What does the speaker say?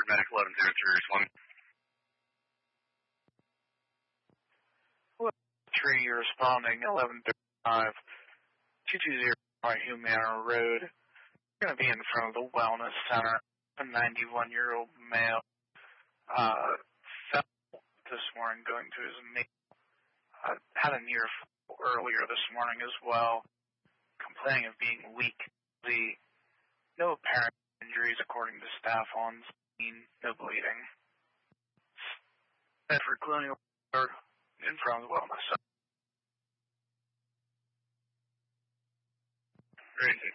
Medic 1103 responding. Well, 3, you're responding 1135 220 Humana Road. You're going to be in front of the Wellness Center. A 91-year-old male fell this morning going to his meal. Had a near fall earlier this morning as well, complaining of being weak. No apparent injuries according to staff on scene, no bleeding. Bedford Colonial in front of the Wellness Center. Great.